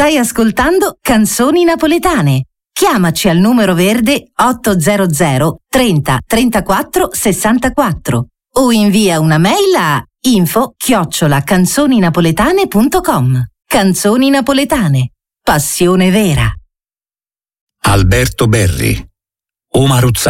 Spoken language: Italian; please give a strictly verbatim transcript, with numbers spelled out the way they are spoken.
Stai ascoltando Canzoni Napoletane. Chiamaci al numero verde ottocento trenta trentaquattro sessantaquattro o invia una mail a info chiocciola canzoninapoletane punto com. Canzoni Napoletane. Passione vera. Alberto Berri. O Maruzzano.